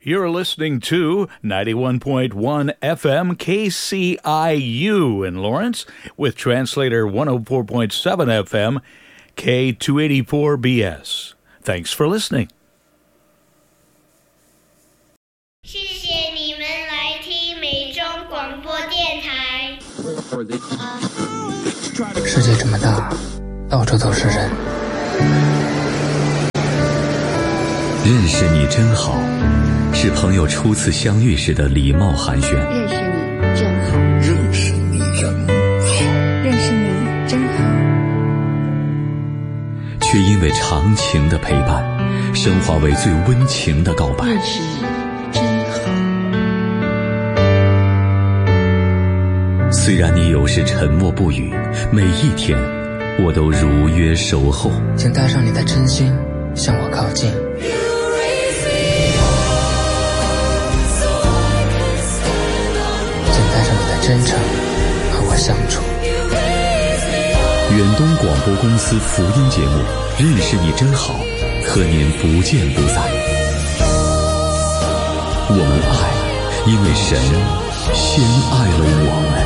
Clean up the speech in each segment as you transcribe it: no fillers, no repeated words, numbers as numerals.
You're listening to 91.1 FM KCIU in Lawrence with translator 104.7 FM K284BS. Thanks for listening. 谢谢你们来听美中广播电台。 世界这么大，到处都是人。 认识你真好，是朋友初次相遇时的礼貌寒暄。 认识你真好， 认识你真好， 认识你真好。 却因为长情的陪伴，升华为最温情的告白。 认识你真好。 虽然你有时沉默不语，每一天我都如约守候。 请带上你的真心，向我靠近。真诚和我相处。 远东广播公司福音节目《认识你真好》，和您不见不散。我们爱，因为神先爱了我们。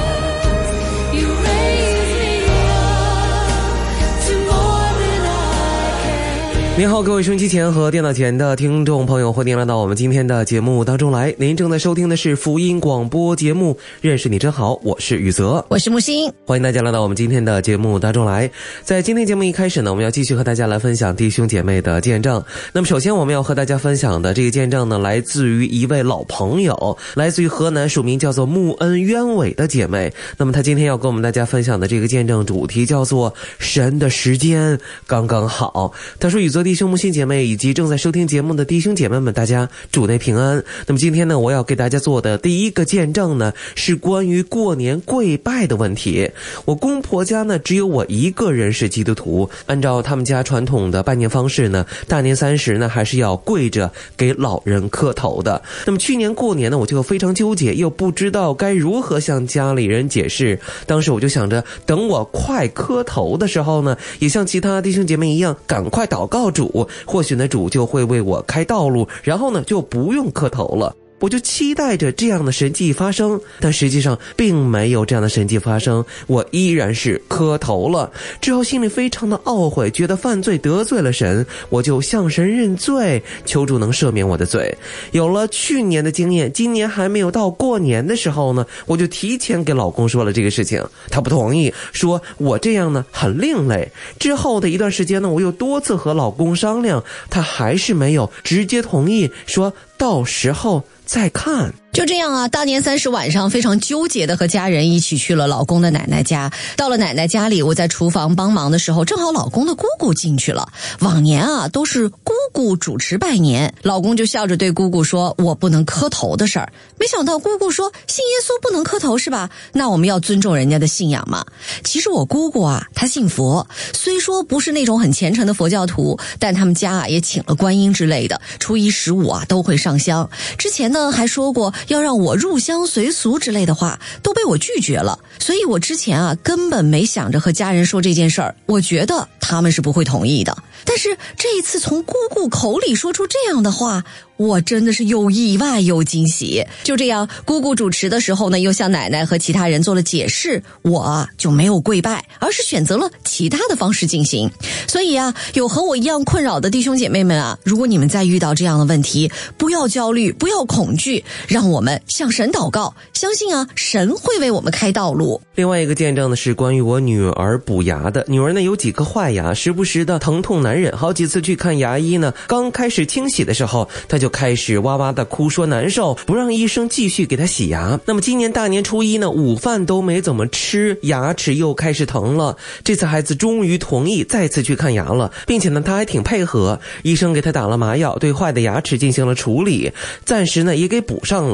您好，各位收音机前和电脑前的听众朋友，欢迎来到我们今天的节目当中来。您正在收听的是福音广播节目《认识你真好》，我是宇泽， 我是木星， 欢迎大家来到我们今天的节目当中来。在今天节目一开始呢，我们要继续和大家来分享弟兄姐妹的见证。那么首先我们要和大家分享的这个见证呢，来自于一位老朋友，来自于河南，署名叫做穆恩渊伟的姐妹。那么她今天要跟我们大家分享的这个见证主题叫做神的时间刚刚好。她说，宇泽弟兄、木星姐妹以及正在收听节目的弟兄姐妹们，大家主内平安。那么今天呢，我要给大家做的第一个见证呢，是关于过年跪拜的问题。我公婆家呢，只有我一个人是基督徒，按照他们家传统的拜年方式呢，大年30呢，还是要跪着给老人磕头的。那么去年过年呢，我就非常纠结，又不知道该如何向家里人解释。当时我就想着，等我快磕头的时候呢，也像其他弟兄姐妹一样，赶快祷告主，或许呢主就会为我开道路，然后呢就不用磕头了。我就期待着这样的神迹发生，但实际上并没有这样的神迹发生，我依然是磕头了。之后心里非常的懊悔，觉得犯罪得罪了神，我就向神认罪，求主能赦免我的罪。有了去年的经验，今年还没有到过年的时候呢，我就提前给老公说了这个事情，他不同意，说我这样呢很另类。之后的一段时间呢，我又多次和老公商量，他还是没有直接同意，说到时候再看。 就这样啊，大年30晚上非常纠结的和家人一起去了老公的奶奶家。到了奶奶家里，我在厨房帮忙的时候，正好老公的姑姑进去了。往年啊都是姑姑主持拜年，老公就笑着对姑姑说我不能磕头的事儿。没想到姑姑说信耶稣不能磕头是吧？那我们要尊重人家的信仰嘛。其实我姑姑啊，她信佛，虽说不是那种很虔诚的佛教徒，但他们家啊也请了观音之类的，初一15啊都会上香。之前呢还说过要让我入乡随俗之类的话，都被我拒绝了。所以我之前啊根本没想着和家人说这件事儿，我觉得他们是不会同意的。但是这一次从姑姑口里说出这样的话，我真的是又意外又惊喜。就这样，姑姑主持的时候呢，又向奶奶和其他人做了解释，我就没有跪拜，而是选择了其他的方式进行。所以啊，有和我一样困扰的弟兄姐妹们啊，如果你们再遇到这样的问题，不要焦虑，不要恐惧，让我们向神祷告，相信啊，神会为我们开道路。 另外一个见证呢，是关于我女儿补牙的。女儿呢有几颗坏牙，时不时的疼痛难忍，好几次去看牙医呢，刚开始清洗的时候，她就开始哇哇的哭，说难受，不让医生继续给她洗牙。那么今年大年初一呢，午饭都没怎么吃，牙齿又开始疼了。这次孩子终于同意再次去看牙了，并且呢他还挺配合，医生给他打了麻药，对坏的牙齿进行了处理，暂时呢也给补上了。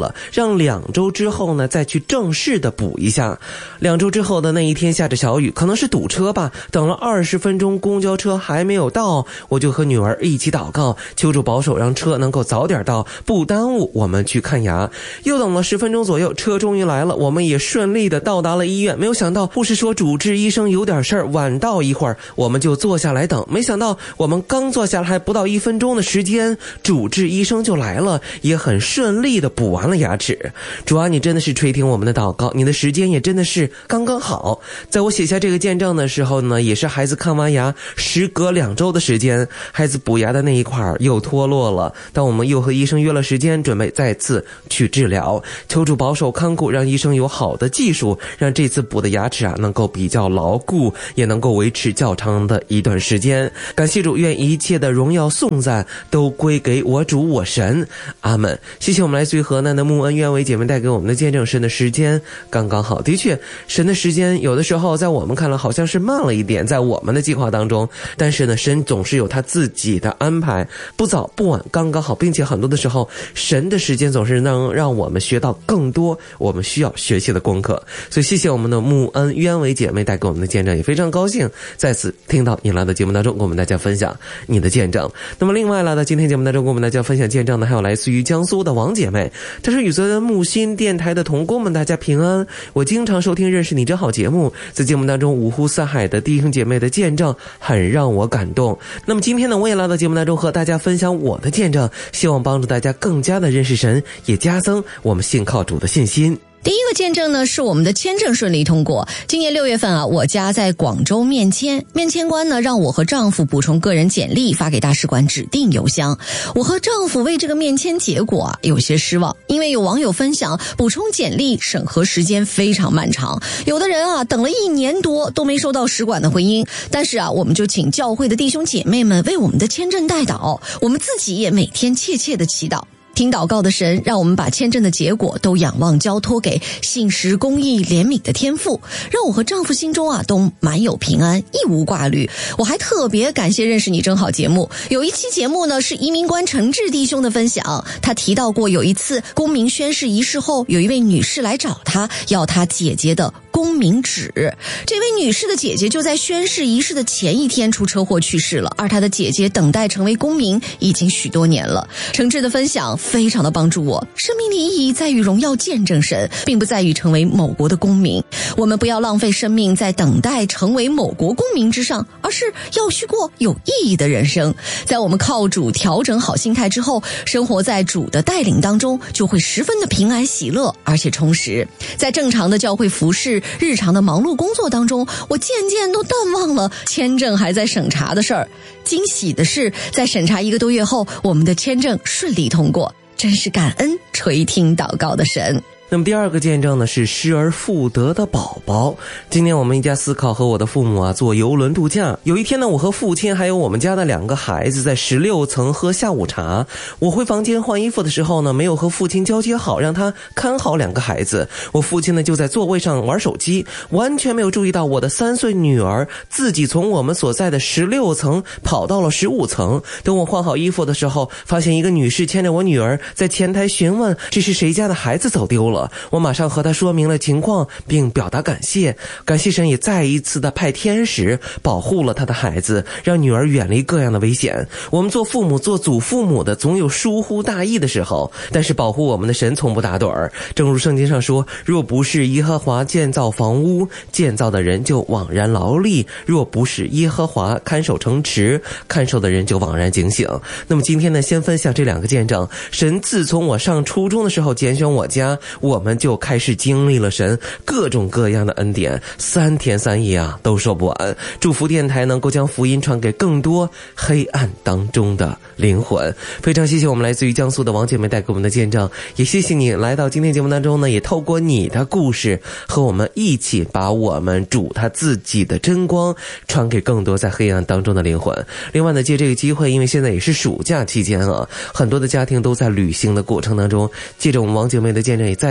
了，让2周之后呢再去正式的补一下。2周之后的那一天下着小雨，可能是堵车吧，等了20分钟公交车还没有到，我就和女儿一起祷告，求主保守让车能够早点到，不耽误我们去看牙。又等了10分钟左右，车终于来了，我们也顺利的到达了医院。没有想到护士说主治医生有点事儿，晚到一会儿，我们就坐下来等。没想到我们刚坐下来还不到1分钟的时间，主治医生就来了，也很顺利的补完了牙齿。主啊，你真的是垂听我们的祷告，你的时间也真的是刚刚好。在我写下这个见证的时候呢，也是孩子看完牙时隔2周的时间，孩子补牙的那一块又脱落了，但我们又和医生约了时间，准备再次去治疗。求主保守看顾，让医生有好的技术，让这次补的牙齿能够比较牢固，也能够维持较长的一段时间。感谢主，愿一切的荣耀颂赞都归给我主我神，阿们。谢谢我们来自于河南的穆恩愿为姐妹带给我们的见证，神的时间刚刚好。的确，神的时间有的时候在我们看来好像是慢了一点，在我们的计划当中，但是呢，神总是有他自己的安排，不早不晚，刚刚好，并且很多的时候神的时间总是能让我们学到更多我们需要学习的功课。所以谢谢我们的穆恩冤为姐妹带给我们的见证，也非常高兴再次听到你来到节目当中跟我们大家分享你的见证。那么另外来到今天节目当中跟我们大家分享见证的还有来自于江苏的王姐妹，她说宇泽的木心电台的同工们大家平安，我经常收听认识你真好节目，在节目当中五湖四海的弟兄姐妹的见证很让我感动。那么今天呢，我也来到节目当中和大家分享我的见证，希望帮助大家更加的认识神，也加增我们信靠主的信心。 第一个见证呢，是我们的签证顺利通过。今年6月份我家在广州面签，面签官呢让我和丈夫补充个人简历发给大使馆指定邮箱。我和丈夫为这个面签结果有些失望，因为有网友分享补充简历审核时间非常漫长，有的人等了1年多都没收到使馆的回音。但是我们就请教会的弟兄姐妹们为我们的签证代祷，我们自己也每天切切的祈祷。听祷告的神，让我们把签证的结果都仰望交托给信实公义怜悯的天父，让我和丈夫心中都满有平安，一无挂虑。我还特别感谢认识你真好节目，有一期节目呢是移民官陈志弟兄的分享，他提到过有一次公民宣誓仪式后，有一位女士来找他，要他姐姐的公民纸。这位女士的姐姐就在宣誓仪式的前一天出车祸去世了，而她的姐姐等待成为公民已经许多年了。陈志的分享非常的帮助我，生命的意义在于荣耀见证神，并不在于成为某国的公民。我们不要浪费生命在等待成为某国公民之上，而是要去过有意义的人生。在我们靠主调整好心态之后，生活在主的带领当中，就会十分的平安喜乐，而且充实。在正常的教会服事、日常的忙碌工作当中，我渐渐都淡忘了签证还在审查的事儿。惊喜的是，在审查1个多月后，我们的签证顺利通过，真是感恩垂听祷告的神。 那么第二个见证呢，是失而复得的宝宝。今年我们一家4口和我的父母坐游轮度假。有一天呢，我和父亲还有我们家的2个孩子在16层喝下午茶。我回房间换衣服的时候呢，没有和父亲交接好，让他看好2个孩子。我父亲呢就在座位上玩手机，完全没有注意到我的3岁女儿自己从我们所在的16层跑到了15层。等我换好衣服的时候，发现一个女士牵着我女儿在前台询问这是谁家的孩子走丢了。我马上和他说明了情况，并表达感谢。感谢神也再一次的派天使保护了他的孩子，让女儿远离各样的危险。我们做父母做祖父母的总有疏忽大意的时候，但是保护我们的神从不打盹儿。正如圣经上说，若不是耶和华建造房屋，建造的人就枉然劳力；若不是耶和华看守城池，看守的人就枉然警醒。那么今天呢，先分享这2个见证。神自从我上初中的时候拣选我家，我们就开始经历了神各种各样的恩典，3天3夜都说不完。祝福电台能够将福音传给更多黑暗当中的灵魂。非常谢谢我们来自于江苏的王姐妹带给我们的见证，也谢谢你来到今天节目当中呢，也透过你的故事和我们一起把我们主他自己的真光传给更多在黑暗当中的灵魂。另外呢，借这个机会，因为现在也是暑假期间很多的家庭都在旅行的过程当中，借着我们王姐妹的见证，也再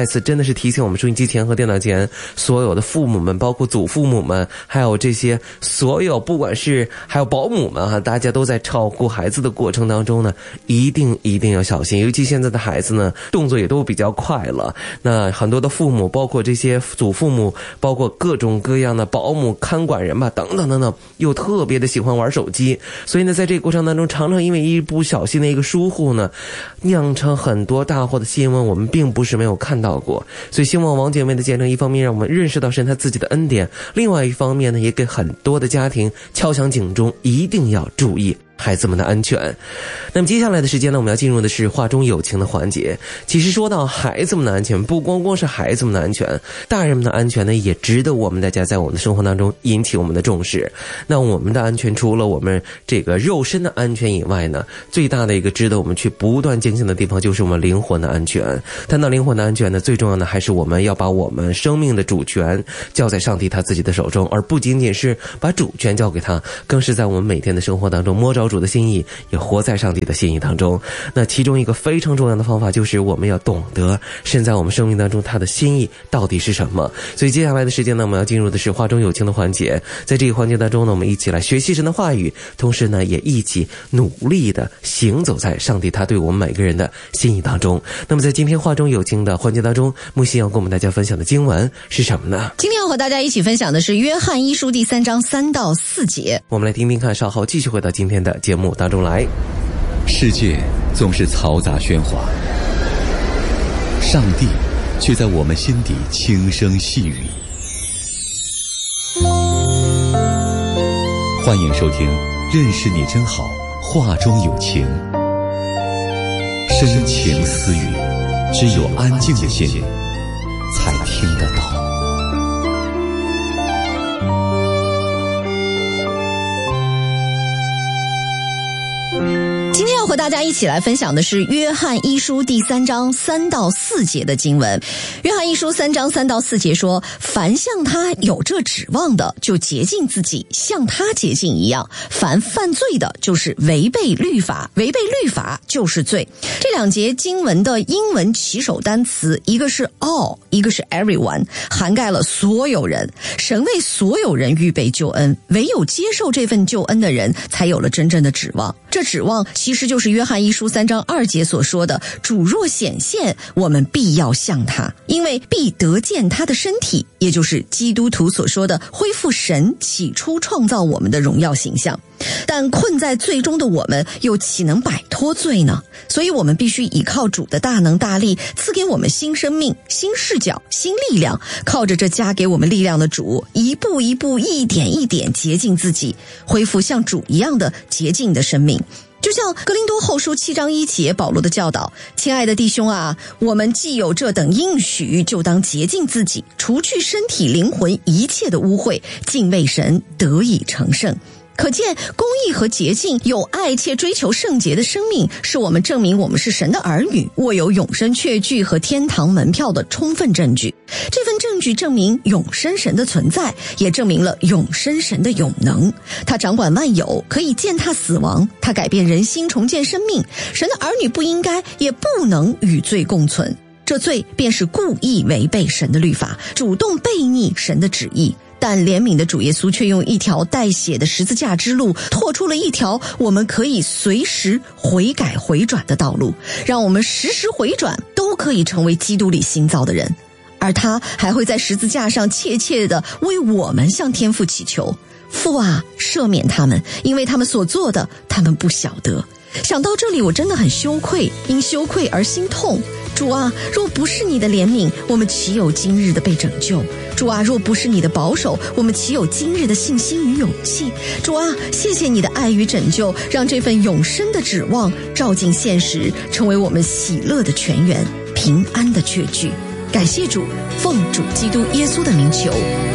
再次真的是提醒我们收音机前和电脑前所有的父母们，包括祖父母们，还有这些所有不管是还有保姆们大家都在照顾孩子的过程当中呢，一定要小心。尤其现在的孩子呢，动作也都比较快了，那很多的父母，包括这些祖父母，包括各种各样的保姆、看管人吧，等等，又特别的喜欢玩手机，所以呢，在这个过程当中，常常因为一不小心的一个疏忽呢，酿成很多大祸的新闻，我们并不是没有看到过。所以希望王姐妹的见证，一方面让我们认识到神他自己的恩典，另外一方面呢，也给很多的家庭敲响警钟，一定要注意孩子们的安全。那么接下来的时间呢，我们要进入的是话中有情的环节。其实说到孩子们的安全，不光是孩子们的安全，大人们的安全呢，也值得我们大家在我们的生活当中引起我们的重视。那我们的安全，除了我们这个肉身的安全以外呢，最大的一个值得我们去不断警醒的地方，就是我们灵魂的安全。谈到灵魂的安全呢，最重要的还是我们要把我们生命的主权交在上帝他自己的手中，而不仅仅是把主权交给他，更是在我们每天的生活当中摸着主的心意，也活在上帝的心意当中。那其中一个非常重要的方法，就是我们要懂得神在我们生命当中他的心意到底是什么。所以接下来的时间呢，我们要进入的是话中有情的环节。在这个环节当中呢，我们一起来学习神的话语，同时呢，也一起努力的行走在上帝他对我们每个人的心意当中。那么在今天话中有情的环节当中，木星要跟我们大家分享的经文是什么呢？ 今天要和大家一起分享的是约翰一书第3章3到4节。 我们来听听看，稍后继续回到今天的节目当中来。 世界总是嘈杂喧哗，上帝却在我们心底轻声细语。欢迎收听认识你真好，话中有情，深情私语，只有安静的心才听得到。 今天要和大家一起来分享的是约翰一书第3章3到4节的经文。约翰一书3章3到4节说，凡向他有这指望的，就洁净自己，像他洁净一样。凡犯罪的，就是违背律法，违背律法就是罪。这两节经文的英文起手单词，一个是 all， 一个是 everyone， 涵盖了所有人。神为所有人预备救恩，唯有接受这份救恩的人，才有了真正的指望。这指望其实就是约翰一书3章2节所说的，主若显现，我们必要像他，因为必得见他的身体，也就是基督徒所说的恢复神起初创造我们的荣耀形象。但困在罪中的我们，又岂能摆脱罪呢？所以我们必须依靠主的大能大力，赐给我们新生命、新视角、新力量，靠着这加给我们力量的主，一步一步、一点一点洁净自己，恢复像主一样的洁净的生命。就像哥林多后书7章1节保罗的教导，亲爱的弟兄啊，我们既有这等应许，就当洁净自己，除去身体灵魂一切的污秽，敬畏神，得以成圣。可见公义和洁净，有爱且追求圣洁的生命，是我们证明我们是神的儿女，握有永生确据和天堂门票的充分证据。这份证据证明永生神的存在，也证明了永生神的永能。他掌管万有，可以践踏死亡，他改变人心，重建生命。神的儿女不应该也不能与罪共存，这罪便是故意违背神的律法，主动悖逆神的旨意。但怜悯的主耶稣却用一条带血的十字架之路，拓出了一条我们可以随时悔改回转的道路，让我们时时回转，都可以成为基督里新造的人。而他还会在十字架上切切地为我们向天父祈求，父啊，赦免他们，因为他们所做的，他们不晓得。想到这里，我真的很羞愧，因羞愧而心痛。主啊，若不是你的怜悯，我们岂有今日的被拯救？主啊，若不是你的保守，我们岂有今日的信心与勇气？主啊，谢谢你的爱与拯救，让这份永生的指望照进现实，成为我们喜乐的泉源，平安的确据。感谢主，奉主基督耶稣的名求。